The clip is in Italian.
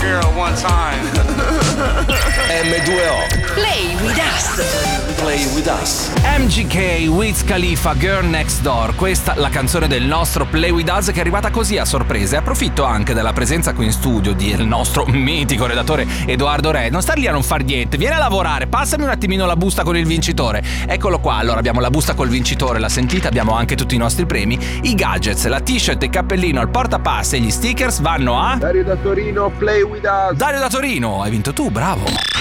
girl one time. M2O. Play with us. Play with us. MGK, Wiz Khalifa, Girl Next Door. Questa la canzone del nostro Play with us, che è arrivata così a sorpresa. E approfitto anche della presenza qui in studio del nostro mitico redattore Edoardo Re. Non star lì a non far niente, vieni a lavorare, passami un attimino la busta con il vincitore. Eccolo qua. Allora abbiamo la busta col vincitore, la sentita, abbiamo anche tutti i nostri premi, i gadgets, la t-shirt, il cappellino, il portapass e gli stickers vanno a Dario da Torino, Play with us. Dario da Torino. Hai vinto tu, bravo.